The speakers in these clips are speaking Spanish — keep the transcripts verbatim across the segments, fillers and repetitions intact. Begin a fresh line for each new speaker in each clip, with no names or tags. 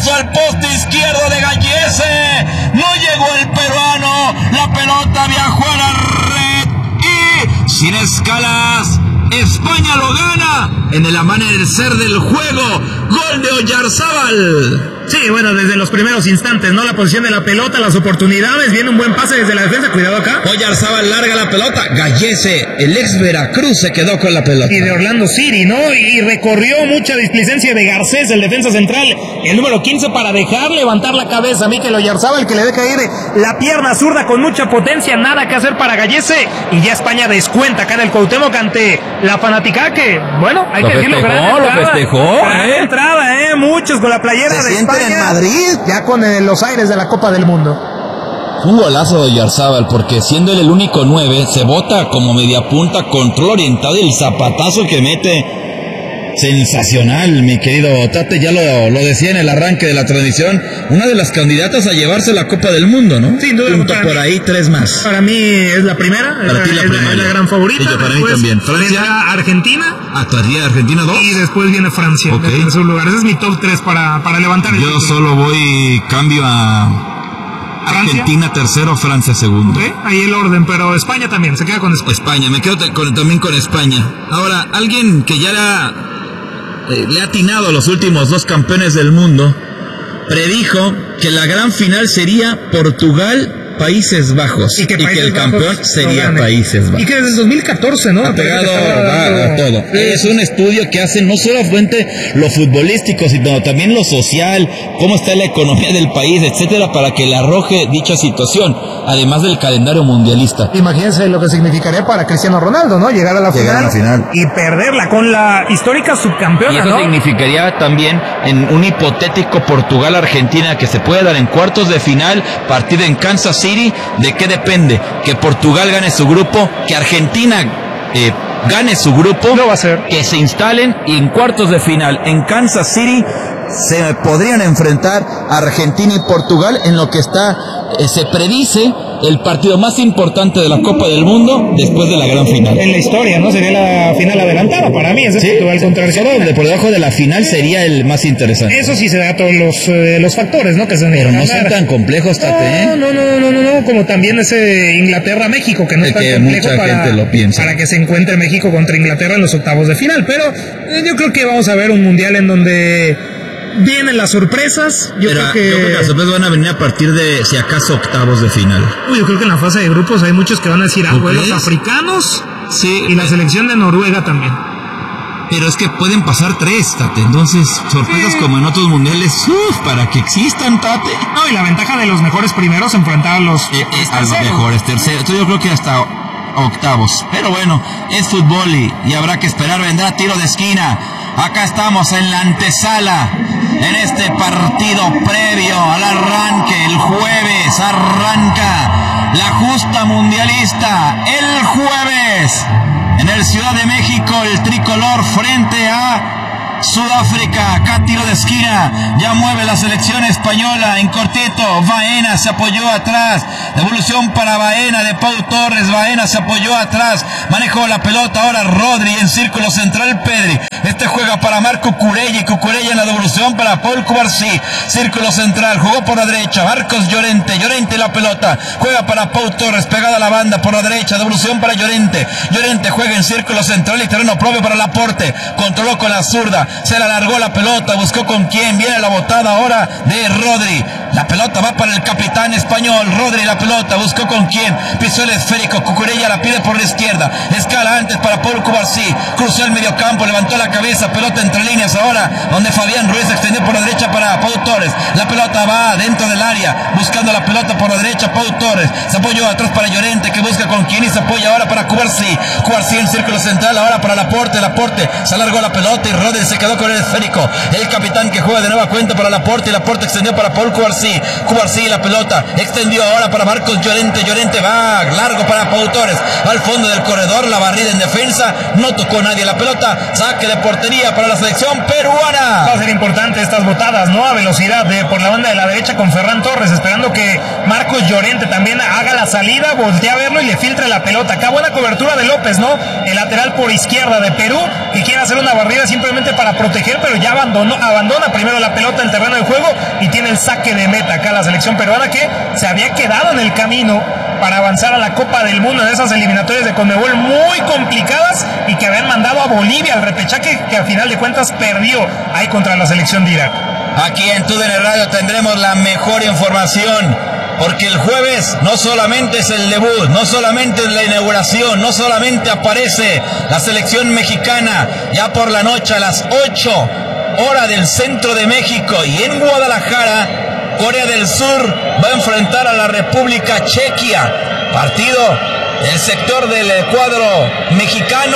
cabezazo al poste izquierdo de Gallese. No llegó el peruano. La pelota viajó a la red y sin escalas España lo gana en el amanecer del juego. Gol de Oyarzábal.
Sí, bueno, desde los primeros instantes, ¿no? La posición de la pelota, las oportunidades, viene un buen pase desde la defensa, cuidado acá.
Oyarzábal larga la pelota, Gallese, el ex Veracruz, se quedó con la pelota.
Y de Orlando City, ¿no? Y recorrió mucha displicencia de Garcés, el defensa central, el número quince, para dejar levantar la cabeza. Mikel Oyarzábal, que le deja ir la pierna zurda con mucha potencia, nada que hacer para Gallese. Y ya España descuenta acá en el Cuauhtémoc ante la fanaticada, que, bueno, hay
lo
que decirlo,
festejó,
gran entrada.
Lo festejó,
gran
¿eh?
entrada, ¿eh? Muchos con la playera
se
de España.
En Madrid,
ya con eh, los aires de la Copa del Mundo.
Un golazo de Oyarzábal, porque siendo él el único nueve, se bota como media punta, control orientado, y el zapatazo que mete, sensacional, mi querido Tate. Ya lo, lo decía en el arranque de la transmisión, una de las candidatas a llevarse la Copa del Mundo, ¿no?
Sin duda.
Junto por ahí tres más.
Para mí es la primera,
para
es,
ti la,
es,
primera.
La, es la gran favorita.
Sí, yo, para mí también.
Francia, Argentina.
Actuaría Argentina dos.
Y después viene Francia, okay, en tercer lugar. Ese es mi top tres para, para levantar el
Yo
título.
solo voy, cambio a Argentina ¿Francia? tercero, Francia segundo.
Okay, ahí el orden, pero España también, se queda con España.
España, me quedo con, también con España. Ahora, alguien que ya era, eh, le ha atinado a los últimos dos campeones del mundo, predijo que la gran final sería Portugal Países Bajos y que, y que el campeón sería Países Bajos.
Y que desde el dos mil catorce, ¿no?
Ha pegado a, a todo. Sí. Es un estudio que hace no solamente lo futbolístico, sino también lo social, cómo está la economía del país, etcétera, para que le arroje dicha situación, además del calendario mundialista.
Imagínense lo que significaría para Cristiano Ronaldo, ¿no? Llegar a la,
Llegar
final,
a la final
y perderla con la histórica subcampeona,
y eso
¿no?
significaría también en un hipotético Portugal-Argentina que se puede dar en cuartos de final, partido en Kansas City. ¿De qué depende? Que Portugal gane su grupo, que Argentina eh, gane su grupo,
no va a ser.
Que se instalen y en cuartos de final en Kansas City se podrían enfrentar Argentina y Portugal en lo que está, eh, se predice el partido más importante de la Copa del Mundo después de la gran final.
En la historia, ¿no? Sería la final adelantada para mí, es
sí,
Portugal contra Argentina.
De por debajo de la final sería el más interesante.
Eso sí se da a todos los, eh, los factores, ¿no? Que se
Pero no son tan complejos, Tate, ¿eh?
No, no, no, no, no, no, como también ese Inglaterra-México, que no es tan
que
complejo
mucha
para,
gente lo piensa.
para que se encuentre México contra Inglaterra en los octavos de final. Pero eh, yo creo que vamos a ver un mundial en donde vienen las sorpresas. Yo
Pero,
creo que...
yo creo que las sorpresas van a venir a partir de, si acaso, octavos de final.
Uy, yo creo que en la fase de grupos hay muchos que van a decir, ah, bueno, los africanos, sí, y la selección de Noruega también.
Pero es que pueden pasar tres, Tate. Entonces, sorpresas sí, como en otros mundiales, uff, para que existan, Tate.
No, y la ventaja de los mejores primeros enfrentar a los,
eh, eh, a los mejores terceros. Entonces yo creo que hasta octavos. Pero bueno, es fútbol y, y habrá que esperar. Vendrá tiro de esquina. Acá estamos en la antesala, en este partido previo al arranque. El jueves arranca la justa mundialista. El jueves en el Ciudad de México, el tricolor frente a Sudáfrica. Acá tiro de esquina, ya mueve la selección española en cortito. Baena se apoyó atrás, devolución para Baena de Pau Torres. Baena se apoyó atrás, manejó la pelota ahora Rodri en círculo central. Pedri, este juega para Marco Cucurella, Cucurella en la devolución para Paul Cubarsí, círculo central, jugó por la derecha Marcos Llorente, Llorente la pelota, juega para Pau Torres, pegada a la banda por la derecha, devolución para Llorente, Llorente juega en círculo central y terreno propio para Laporte, controló con la zurda, se la largó la pelota, buscó con quién, viene la botada ahora de Rodri, la pelota va para el capitán español, Rodri la pelota, buscó con quién, pisó el esférico, Cucurella la pide por la izquierda, escala antes para Paul Cubarsí, cruzó el mediocampo, levantó la cabeza, pelota entre líneas ahora, donde Fabián Ruiz extendió por la derecha para Pau Torres, la pelota va dentro del área, buscando la pelota por la derecha, Pau Torres, se apoyó atrás para Llorente, que busca con quién y se apoya ahora para Cubarsí, Cubarsí en círculo central, ahora para Laporte, Laporte, se alargó la pelota y Rodri se quedó con el esférico, el capitán que juega de nueva cuenta para Laporte, y Laporte extendió para Paul Cubarsí,
Cubarsí, Cubarsí la pelota, extendió ahora para Marcos Llorente, Llorente va largo para Pau Torres, al fondo del corredor, la barrida en defensa, no tocó nadie la pelota, saque de portería para la selección peruana.
Va a ser importante estas botadas, ¿no? A velocidad de, por la banda de la derecha con Ferran Torres, esperando que Marcos Llorente también haga la salida, voltea a verlo y le filtre la pelota. Acá buena cobertura de López, ¿no? El lateral por izquierda de Perú, que quiere hacer una barrida simplemente para proteger, pero ya abandonó, abandona primero la pelota en terreno de juego y tiene el saque de meta acá la selección peruana, que se había quedado en el camino para avanzar a la Copa del Mundo en esas eliminatorias de Conmebol muy complicadas y que habían mandado a Bolivia al repechaje, que a final de cuentas perdió ahí contra la selección de Irak.
Aquí en T U D N Radio tendremos la mejor información, porque el jueves no solamente es el debut, no solamente es la inauguración, no solamente aparece la selección mexicana, ya por la noche a las ocho hora del centro de México y en Guadalajara, Corea del Sur va a enfrentar a la República Chequia, partido del sector del cuadro mexicano.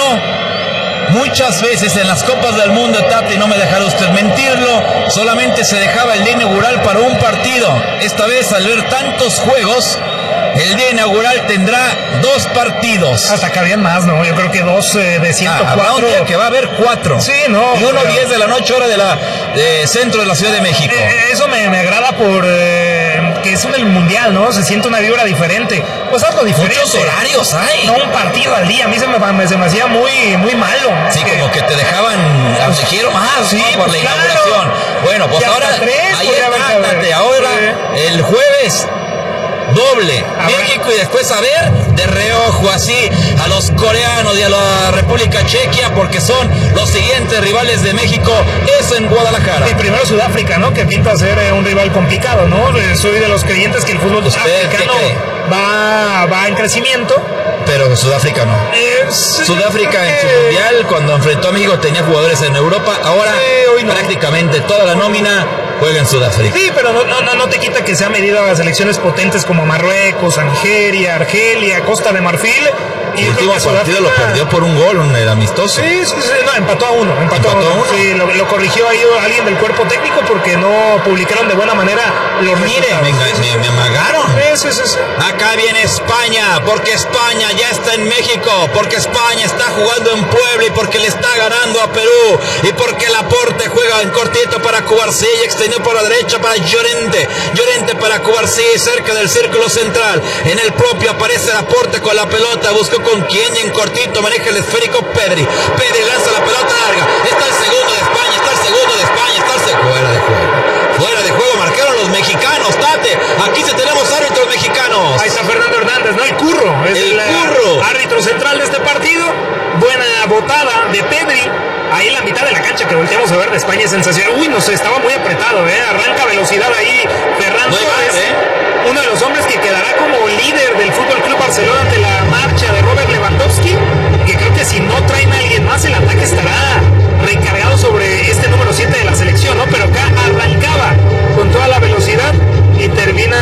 Muchas veces en las Copas del Mundo, Tati, no me dejará usted mentirlo, solamente se dejaba el día inaugural para un partido. Esta vez, al ver tantos juegos, el día inaugural tendrá dos partidos.
Hasta que habían más, ¿no? Yo creo que dos eh, de ciento cuatro.
Ah, que va a haber cuatro.
Sí, ¿no?
Y uno diez de la noche, hora de la de centro de la Ciudad de México.
Eh, eso me, me agrada por eh, que es un el mundial, ¿no? Se siente una vibra diferente. Pues algo diferente.
Muchos horarios hay.
No, un partido al día. A mí se me, me, se me hacía muy, muy malo.
Sí,
que,
como que te dejaban, pues, quiero más,
sí,
¿no? Por
pues,
la
claro.
inauguración. Bueno, pues
ya
ahora,
tres,
ahí
está,
trátate, ahora,
sí.
el jueves, doble, México y después a ver de reojo así a los coreanos y a la República Chequia, porque son los siguientes rivales de México, eso en Guadalajara.
Y primero Sudáfrica, ¿no? Que pinta ser eh, un rival complicado, ¿no? Eh, soy de los creyentes que el fútbol africano va, va en crecimiento.
Pero Sudáfrica no.
Eh, sí,
Sudáfrica
que...
en su mundial, cuando enfrentó a México, tenía jugadores en Europa. Ahora,
eh, hoy no.
prácticamente toda la nómina juega en Sudáfrica.
Sí, pero no, no, no te quita que se ha medido a selecciones potentes como Marruecos, Nigeria, Argelia, Costa de Marfil. Y
el último partido
Sudáfrica
lo perdió por un gol, un el amistoso.
Sí, sí, sí, no, empató a uno, empató,
¿Empató
a uno.
uno?
Sí, lo, lo corrigió ahí alguien del cuerpo técnico porque no publicaron de buena manera los
Mire, me, me, me amagaron.
Sí, sí, sí.
Acá viene España, porque España ya está en México, porque España está jugando en Puebla y porque le está ganando a Perú y porque Laporte juega en cortito para Cubarsí y extendió por la derecha para Llorente, Llorente para Cubarsí cerca del círculo central, en el propio aparece Laporte con la pelota, buscó con quién y en cortito maneja el esférico Pedri, Pedri lanza la pelota larga, está el segundo de España, está el segundo de España, está el segundo, fuera de juego, fuera de juego, marcaron los mexicanos, Tate, aquí sí tenemos árbitros mexicanos.
Ahí está Fernando Hernández, ¿no? El Curro, es
el,
el
Curro,
árbitro central de este partido, buena botada de Pedri, ahí en la mitad de la cancha que volteamos a ver de España es sensacional. Uy, no sé, estaba muy apretado, ¿eh? Arranca velocidad ahí Fernando Torres, ¿eh? Uno de los hombres que quedará como líder del Fútbol Club Barcelona ante la marcha de Robert Lewandowski, que creo que si no traen a alguien más el ataque estará recargado sobre este número siete de la selección, ¿no? Pero acá arrancaba con toda la velocidad y termina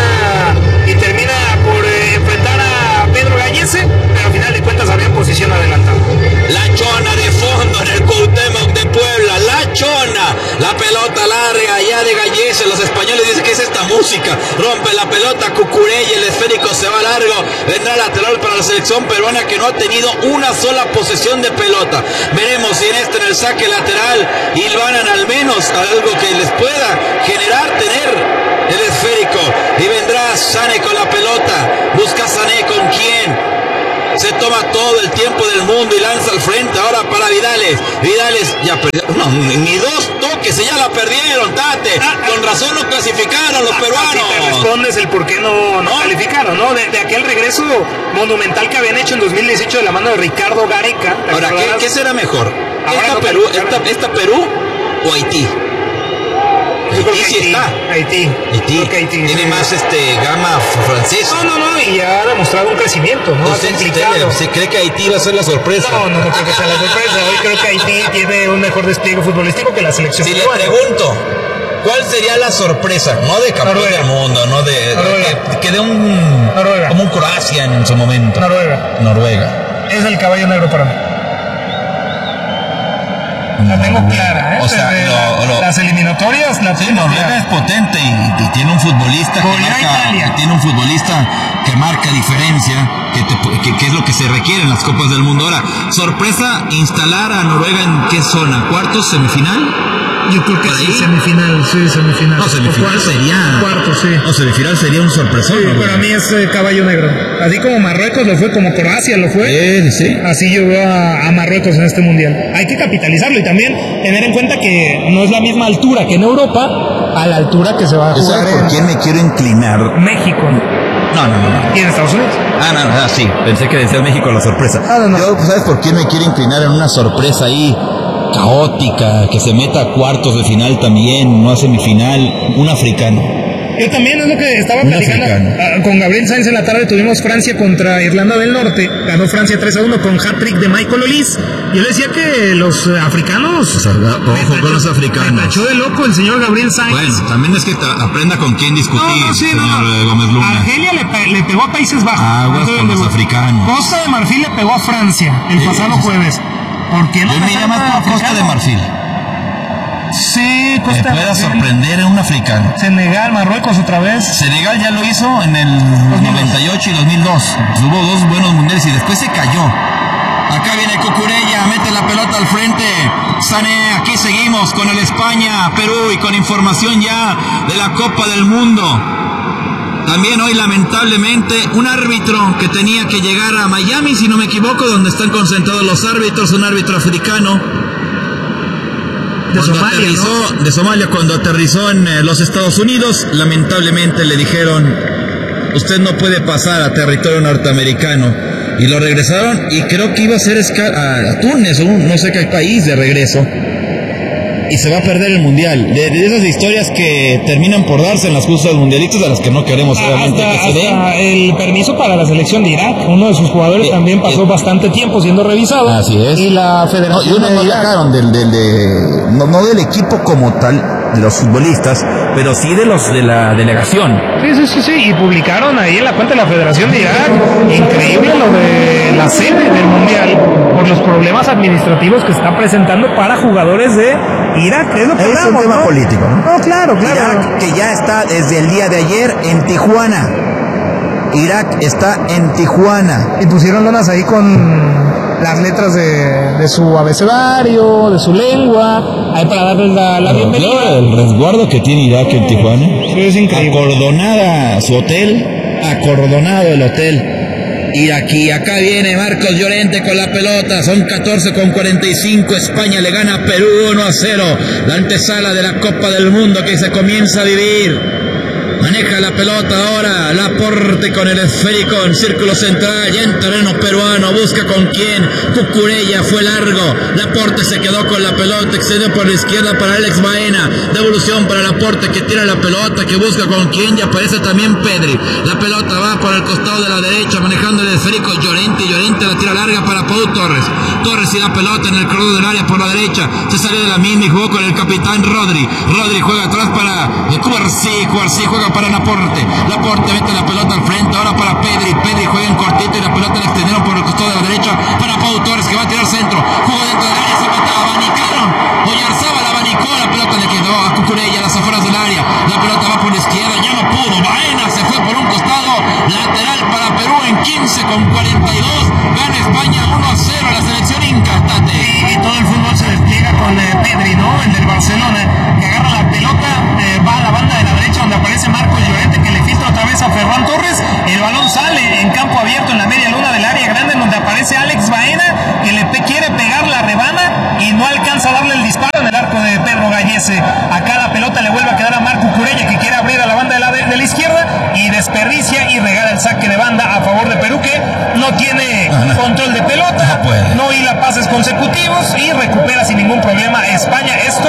y termina por eh, enfrentar a Pedro Gallese, pero al final de cuentas había posición adelantada.
La chona de fondo en el Cuauhtémoc de Puebla, la chona, la pelota larga ya de Gallese, los españoles dicen que es esta música, rompe la pelota Cucurella, el esférico se va largo, vendrá lateral para la selección peruana que no ha tenido una sola posesión de pelota. Veremos si en este, en el saque lateral, hilvanan al menos algo que les pueda generar tener el esférico, y vendrá Sané con la pelota, busca Sané con quién, se toma todo el tiempo del mundo y lanza al frente ahora para Vidales, Vidales ya perdió, no, ni dos toques y ya la perdieron, Tate, ah, con razón no clasificaron los ah, peruanos.
Si te respondes el por qué no, no, ¿no? calificaron, ¿no? De, de aquel regreso monumental que habían hecho en dos mil dieciocho de la mano de Ricardo Gareca.
Ahora, ¿qué, ¿qué será mejor? ¿Esta, no Perú, esta, ¿Esta Perú o Haití? Haití, Haití sí está.
Haití.
Haití. Haití tiene sí. más este gama francesa.
No, no, no, y ya ha demostrado un crecimiento, ¿no?
¿Usted, usted ¿Se cree que Haití va a ser la sorpresa?
No, no, no creo que sea la sorpresa. Hoy creo que Haití tiene un mejor despliegue futbolístico que la selección.
Si le pregunto, ¿cuál sería la sorpresa? No de campeón Noruega. del mundo, no de, de que, que de un Noruega. como un Croacia en su momento.
Noruega.
Noruega.
Es el caballo negro para mí. La tengo clara, ¿eh?
O sea,
Desde
lo,
la,
lo,
las eliminatorias la
sí,
tengo
Noruega
clara.
es potente y, y tiene un futbolista que marca, que tiene un futbolista que marca diferencia, que, te, que, que es lo que se requiere en las Copas del Mundo. Ahora, sorpresa, instalar a Noruega en qué zona, ¿cuartos, semifinal?
Yo creo que sí, semifinal, sí, semifinal.
No, semifinal
cuarto,
sería.
Cuarto, sí.
No, semifinal sería un sorpresón.
Sí,
¿no?
para mí es eh, caballo negro. Así como Marruecos lo fue, como Croacia lo fue.
Sí, sí.
Así yo veo a, a Marruecos en este mundial. Hay que capitalizarlo y también tener en cuenta que no es la misma altura que en Europa a la altura que se va a jugar.
¿Sabes por
en
quién me quiero inclinar?
México.
No, no, no, no.
¿Y en Estados Unidos?
Ah, no, no, ah, sí. Pensé que decía México la sorpresa.
Ah, no, no.
Yo, ¿sabes por quién me quiero inclinar en una sorpresa ahí caótica, que se meta a cuartos de final también, no a semifinal? Un africano.
Yo también es lo que estaba
Un
platicando
africano.
uh, con Gabriel Sainz en la tarde. Tuvimos Francia contra Irlanda del Norte. Ganó Francia tres a uno con hat-trick de Michael Olise. Yo le decía que los uh, africanos...
O sea, ojo con los africanos.
Me tachó de loco el señor Gabriel Sainz.
Bueno, también es que ta- aprenda con quién discutir,
No, no, sí,
señor
no.
Gómez Luna.
Argelia le, pe- le pegó a Países Bajos.
Aguas
Entonces,
con los
le-
africanos.
Costa de Marfil le pegó a Francia el
Sí,
pasado
sí.
jueves. ¿Por qué no?
Yo me iría más por Costa de Marfil.
Sí,
Me
Costa de
pueda
Marfil.
sorprender en un africano.
Senegal, Marruecos otra vez.
Senegal ya lo hizo en el noventa y ocho y dos mil dos. Tuvo dos buenos mundiales y después se cayó. Acá viene Cucurella, mete la pelota al frente. Sané, aquí seguimos con el España, Perú y con información ya de la Copa del Mundo. También hoy, lamentablemente, un árbitro que tenía que llegar a Miami, si no me equivoco, donde están concentrados los árbitros, un árbitro africano.
De
Cuando
Somalia,
aterrizó, de Somalia, cuando aterrizó en eh, los Estados Unidos, lamentablemente le dijeron: usted no puede pasar a territorio norteamericano. Y lo regresaron, y creo que iba a ser esca- a, a Túnez, o un- no sé qué país de regreso. Y se va a perder el mundial. De, de esas historias que terminan por darse en las justas mundialistas, de las que no queremos obviamente
hasta,
que se den.
hasta el permiso para la selección de Irak. Uno de sus jugadores
Eh,
también pasó
eh,
bastante tiempo siendo revisado.
Así es.
Y la
No,
federación
y uno
de
no
Irak-
sacaron del, del, de, no, no del equipo como tal, de los futbolistas, pero sí de los de la delegación.
Sí, sí, sí, sí. Y publicaron ahí en la cuenta de la Federación de Irak. Increíble lo de la sede del mundial por los problemas administrativos que está presentando para jugadores de Irak. Es lo que
Es un
hablamos,
tema
¿no?
político, ¿no?
No, claro, claro.
Irak, que ya está desde el día de ayer en Tijuana. Irak está en Tijuana.
Y pusieron lonas ahí con las letras de, de su abecedario, de su lengua, ahí para darles la, la bienvenida.
El resguardo que tiene Irak en Tijuana.
Sí, es increíble.
Acordonada su hotel, acordonado el hotel. Y aquí, acá viene Marcos Llorente con la pelota, son catorce con cuarenta y cinco, España le gana a Perú uno a cero, la antesala de la Copa del Mundo que se comienza a vivir. Maneja la pelota ahora, Laporte con el esférico en círculo central, ya en terreno peruano, busca con quién, Cucurella fue largo, Laporte se quedó con la pelota, excedió por la izquierda para Alex Baena, devolución para Laporte que tira la pelota, que busca con quién, y aparece también Pedri, la pelota va por el costado de la derecha, manejando el esférico Llorente, Llorente la tira larga para Pau Torres, Torres y la pelota en el córner del área por la derecha, se salió de la misma y jugó con el capitán Rodri, Rodri juega atrás para Cubarsí, Cubarsí juega para Laporte, Laporte mete la pelota al frente, ahora para Pedri, Pedri juega en cortito y la pelota la extendieron por el costado de la derecha para Pau Torres que va a tirar centro, jugó dentro del área, se metió, abanicaron, Oyarzábal abanicó, la pelota le quedó a Cucurella a las afueras del área, la pelota va por la izquierda, ya no pudo, Baena se fue por un costado, lateral para Perú en quince con cuarenta y dos, gana España uno a cero, la selección inca, Tate.
Y, y todo el fútbol se despliega con eh, Pedri, ¿no? El del Barcelona, que agarra la pelota, eh, va a la banda de la derecha donde aparece Marcos Llorente, que le filtra otra vez a Ferran Torres, el balón sale en campo abierto en la media luna del área grande, en donde aparece Alex Baena, que le pe- quiere pegar la rebana y no alcanza a darle el disparo en el arco de Pedro Gallese. Acá la pelota le vuelve a quedar a Marco Cucurella, que quiere abrir a la banda de la, de, de la izquierda y desperdicia y regala el saque de banda a favor de Perú, que no tiene
No, no.
control de pelota,
No puede.
no hila pases consecutivos y recupera sin ningún problema España. Esto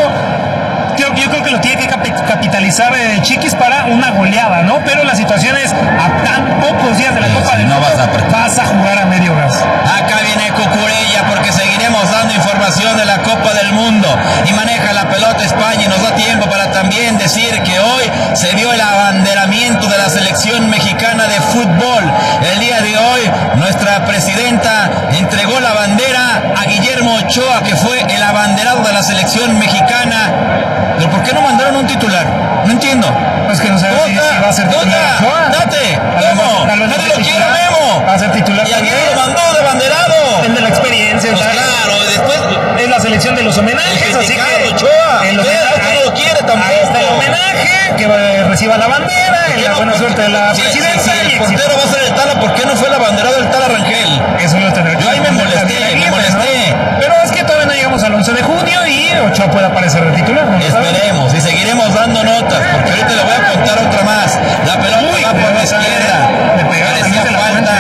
yo, yo creo que lo tiene que capi- capitalizar eh, Chiquis para una goleada, ¿no? Pero la situación es, a tan pocos días de la
Sí,
Copa
sí,
del
no
Mundo,
vas a apretar.
vas a jugar a medio gas.
Acá viene Cucurella porque seguiremos dando información de la Copa del Mundo y maneja la pelota España y nos da tiempo para también decir que hoy se dio el abanderamiento de la selección mexicana de fútbol. El día de hoy nuestra presidenta entregó la bandera a Guillermo Ochoa, que fue el abanderado de
la selección mexicana. ¿Pero por qué no mandaron un titular? No entiendo.
Pues que no sé si, si va a ser titular.
¡Date! ¿Cómo?
Tal vez
¡Nadie lo quiere, Memo!
Va a ser titular.
¿Y a quién lo mandó de banderado?
Depende de la experiencia.
Pues claro, después
es la selección de los homenajes,
el
así que
Ochoa,
el homenaje,
no lo quiere tampoco.
Ahí está el homenaje, que va, reciba la bandera, y la buena suerte de la
si,
presidenta.
Si, si el portero va a ser el Tala, ¿por qué no fue la bandera del Tala Rangel?
Eso lo tendré que
Yo ahí me molesté, me molesté.
¿no? Pero es que todavía no llegamos al once de junio y Ochoa puede aparecer de titular, ¿no?
Esperemos y seguiremos dando notas, porque ahorita le voy a contar otra más. La pelota
Uy,
va por la izquierda.
Le pegaron a Luis de la
falta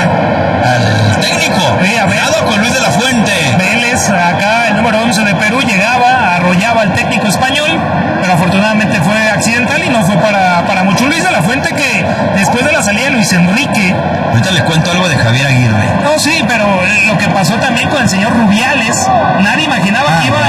al técnico.
Sí, a ver.
Cuidado con Luis de la Fuente.
Vélez, acá el número once de Perú, llegaba, arrollaba al técnico español, pero afortunadamente fue accidental y no fue para, para mucho. Luis de la Fuente, que después de la salida de Luis Enrique...
Ahorita les cuento algo de Javier Aguirre.
No, sí, pero lo que pasó también con el señor Rubiales, nadie imaginaba ah, que iba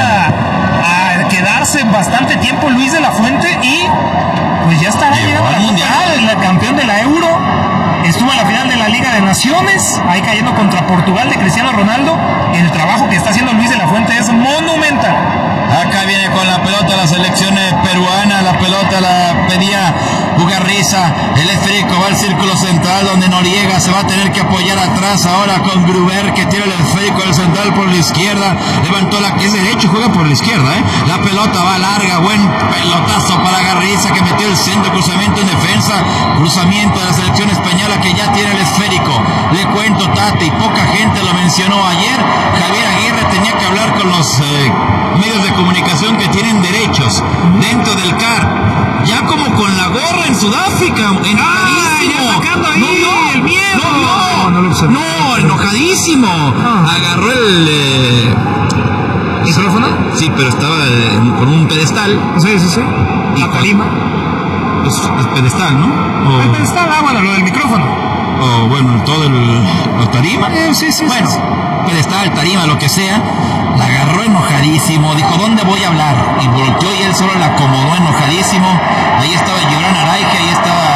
a, a quedarse bastante tiempo Luis de la Fuente y pues ya estará
llegando
al Mundial, el campeón de la Euro. Estuvo en la final de la Liga de Naciones, ahí cayendo contra Portugal de Cristiano Ronaldo. El trabajo que está haciendo Luis de la Fuente es monumental.
Acá viene con la pelota la selección peruana, la pelota la pedía Ugarriza, el esférico va al círculo central donde Noriega se va a tener que apoyar atrás ahora con Gruber que tira el esférico del central por la izquierda, levantó la que es derecho, juega por la izquierda, ¿eh? La pelota va larga, buen pelotazo para Garriza que metió el centro, cruzamiento en defensa, cruzamiento de la selección española que ya tiene el esférico. Le cuento, Tati, poca gente lo mencionó ayer, Javier Aguirre tenía que hablar con los eh, medios de comunicación que tienen derechos dentro del C A R, ya como con la gorra en Sudáfrica, enojadísimo.
Ah, ahí
no, no,
el miedo.
no, no, no, no, enojadísimo. Ah. Agarró el eh,
micrófono.
Sí, pero estaba eh, con un pedestal.
Sí, sí, sí.
Y
la tarima.
Es, es pedestal, ¿no?
O, el pedestal, ah, bueno, lo del micrófono.
O bueno, todo el, la tarima.
Eh, sí, sí,
bueno,
sí, sí.
pedestal, tarima, lo que sea. La agarró enojadísimo, dijo, ¿dónde voy a hablar? Y volteó y él solo la acomodó enojadísimo. Ahí estaba Gibran Araige, ahí estaba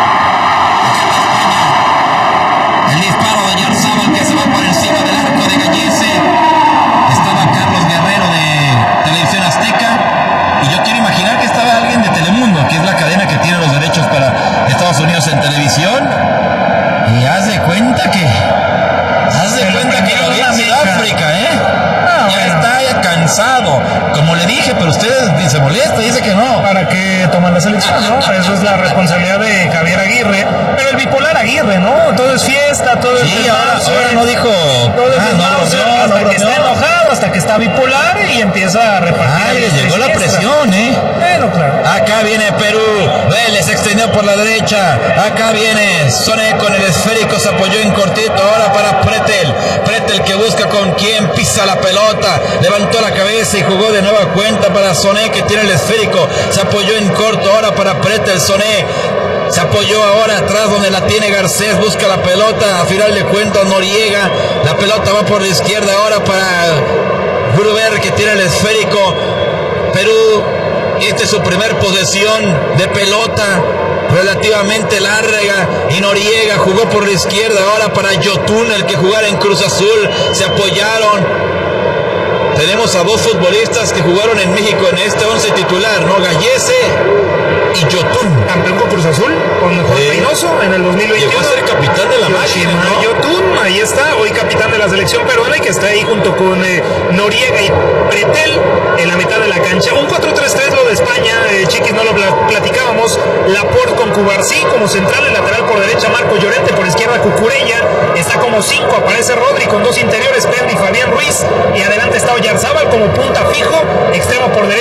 el disparo de Yarzábal que se va por encima del arco de Gallese. Estaba Carlos Guerrero de Televisión Azteca. Y yo quiero imaginar que estaba alguien de Telemundo, que es la cadena que tiene los derechos para Estados Unidos en televisión. Y haz de cuenta que... Haz de cuenta que lo vi en Sudáfrica, ¿eh? Ah, ya bueno. Está ya cansado. Como le dije, pero usted se molesta, dice que no.
¿Para qué toman la selección, no? Eso es la responsabilidad de Javier Aguirre. Pero el bipolar Aguirre, ¿no? Todo es fiesta, todo es...
Sí, ahora, ahora no dijo...
Todo es ah, no, no, hasta no, que no, está enojado, hasta que está bipolar y empieza a repartir.
Ay, le llegó la presión, ¿eh?
Bueno, claro.
Acá viene Perú. Vélez se extendió por la derecha. Acá viene Soné con el esférico, se apoyó en cortito. Ahora para Pretel. Pretel que busca con quién, pisa la pelota. Levantó la cabeza y jugó de nueva cuenta para Soné que tiene el esférico. Se apoyó en corto ahora para Pretel. Soné se apoyó ahora atrás donde la tiene Garcés, busca la pelota, a final de cuentas Noriega, la pelota va por la izquierda ahora para Gruber que tiene el esférico. Perú, esta es su primer posesión de pelota relativamente larga y Noriega jugó por la izquierda ahora para Yotun, el que jugara en Cruz Azul, se apoyaron. Tenemos a dos futbolistas que jugaron en México en este once titular, ¿no? Gallese y Yotun.
Campeón con Cruz Azul, con Juan
sí.
Reynoso en el dos mil veintiuno.
Llegó a ser capitán de la máquina, ¿no?
Yotun, ahí está, hoy capitán de la selección peruana y que está ahí junto con eh, Noriega y Pretel en la mitad de la cancha. Un cuatro tres tres lo de España, eh, Chiquis, no lo platicábamos. Laporte con Cubarsí como central, el lateral por derecha Marco Llorente, por izquierda Cucurella, está como cinco, aparece Rodri con dos interiores, Pedri y Fabián Ruiz, y adelante está Oyarzábal como punta fijo, extremo por derecha